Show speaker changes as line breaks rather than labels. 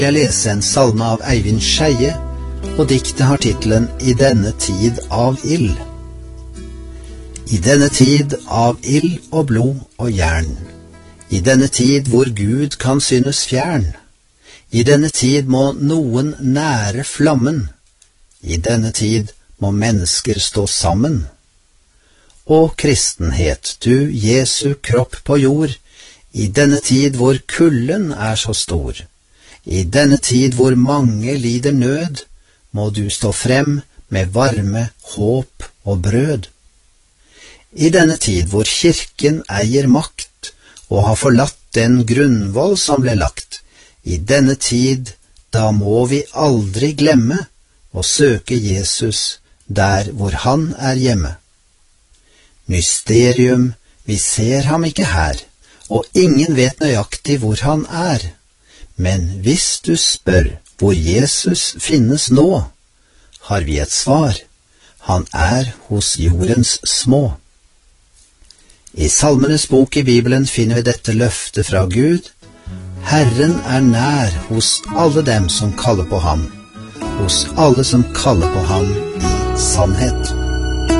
Jeg lese en salme av Eivind Skeie, og diktet har titelen «I denne tid av ild». I denne tid av ild og blod og jern, i denne tid hvor Gud kan synes fjern, i denne tid må noen nære flammen, i denne tid må mennesker stå sammen. Å kristenhet, du Jesu kropp på jord, i denne tid hvor kulden er så stor, i denne tid hvor mange lider nød, må du stå frem med varme, håp og brød. I denne tid hvor kirken eier makt, og har forlatt den grunnvoll som ble lagt, i denne tid, da må vi aldri glemme å søke Jesus der hvor han er hjemme. Mysterium, vi ser ham ikke her, og ingen vet nøyaktig hvor han er. Men hvis du spør hvor Jesus finnes nå, har vi et svar. Han er hos jordens små. I Salmenes bok i Bibelen finner vi dette løftet fra Gud. Herren er nær hos alle dem som kaller på ham, hos alle som kaller på ham i sannhet.